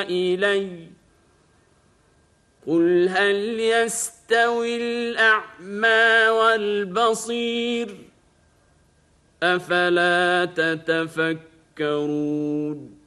إلي قل هل يستوي الأعمى والبصير أفلا تتفكرون